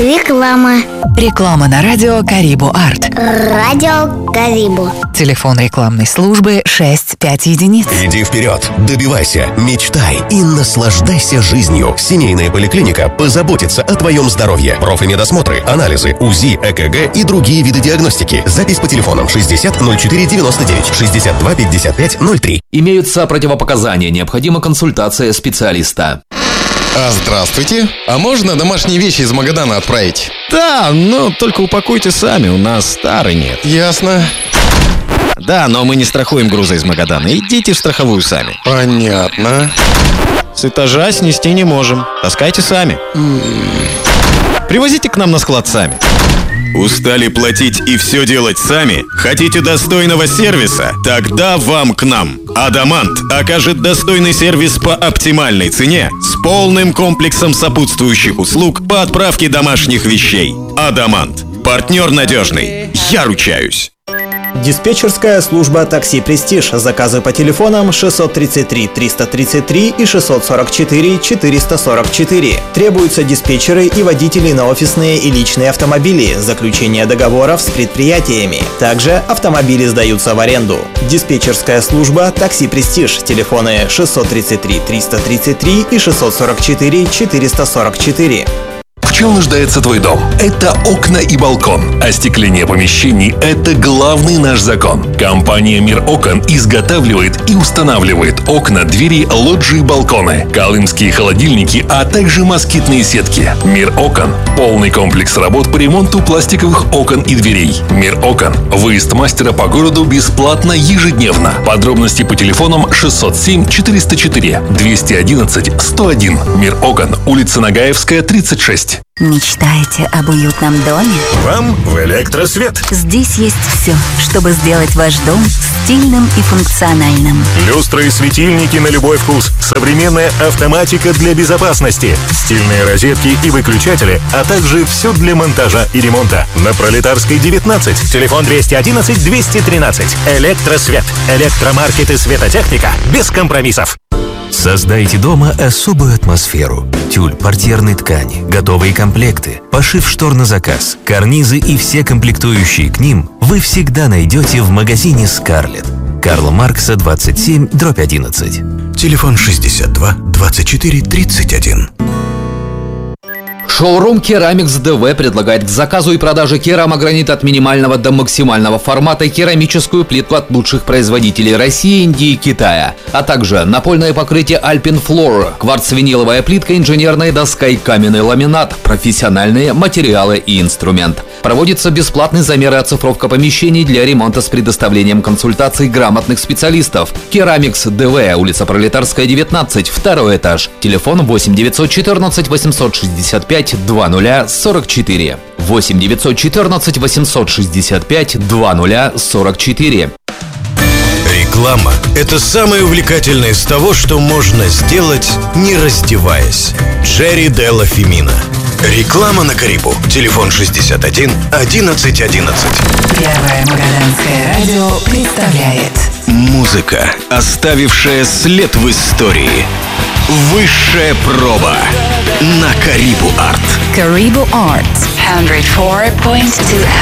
Реклама. Реклама на радио Карибу Арт. Радио Карибу. Телефон рекламной службы 65 единиц. Иди вперед, добивайся, мечтай и наслаждайся жизнью. Семейная поликлиника позаботится о твоем здоровье. Профмедосмотры, анализы, УЗИ, ЭКГ и другие виды диагностики. Запись по телефонам 60 04 99 62 55 03. Имеются противопоказания, необходима консультация специалиста. Здравствуйте. А можно домашние вещи из Магадана отправить? Да, но только упакуйте сами, у нас старый нет. Ясно. Да, но мы не страхуем груза из Магадана. Идите в страховую сами. Понятно. С этажа снести не можем. Таскайте сами. Привозите к нам на склад сами. Устали платить и все делать сами? Хотите достойного сервиса? Тогда вам к нам. Адамант окажет достойный сервис по оптимальной цене с полным комплексом сопутствующих услуг по отправке домашних вещей. Адамант. Партнер надежный. Я ручаюсь. Диспетчерская служба «Такси Престиж». Заказы по телефонам 633 333 и 644 444. Требуются диспетчеры и водители на офисные и личные автомобили, заключение договоров с предприятиями. Также автомобили сдаются в аренду. Диспетчерская служба «Такси Престиж». Телефоны 633 333 и 644 444. В чем нуждается твой дом? Это окна и балкон. Остекление помещений – это главный наш закон. Компания «Мир окон» изготавливает и устанавливает окна, двери, лоджии, балконы, колымские холодильники, а также москитные сетки. «Мир окон» – полный комплекс работ по ремонту пластиковых окон и дверей. «Мир окон» – выезд мастера по городу бесплатно ежедневно. Подробности по телефонам 607 404 211 101. «Мир окон», улица Нагаевская, 36. Мечтаете об уютном доме? Вам в Электросвет. Здесь есть все, чтобы сделать ваш дом стильным и функциональным. Люстры и светильники на любой вкус. Современная автоматика для безопасности. Стильные розетки и выключатели, а также все для монтажа и ремонта. На Пролетарской, 19. Телефон 211 213. Электросвет. Электромаркет и светотехника без компромиссов. Создайте дома особую атмосферу. Тюль, портьерные ткани, готовые комплекты, пошив штор на заказ, карнизы и все комплектующие к ним вы всегда найдете в магазине «Скарлетт». Карла Маркса, 27/11. Телефон 62 24 31. Шоурум Керамикс ДВ предлагает к заказу и продаже керамогранит от минимального до максимального формата, керамическую плитку от лучших производителей России, Индии и Китая, а также напольное покрытие Alpine Floor, кварцвиниловая плитка, инженерная доска и каменный ламинат, профессиональные материалы и инструмент. Проводится бесплатный замер и оцифровка помещений для ремонта с предоставлением консультаций грамотных специалистов. Керамикс ДВ, улица Пролетарская, 19, второй этаж. Телефон 8 914 865 2044. 8 914 865 2044. Реклама – это самое увлекательное из того, что можно сделать, не раздеваясь. Джерри Делла Фемина. Реклама на Карибу. Телефон 61 11 11. Первое магаданское радио представляет Музыка, оставившая след в истории. Высшая проба на Карибу Арт. Карибу Арт. 104.2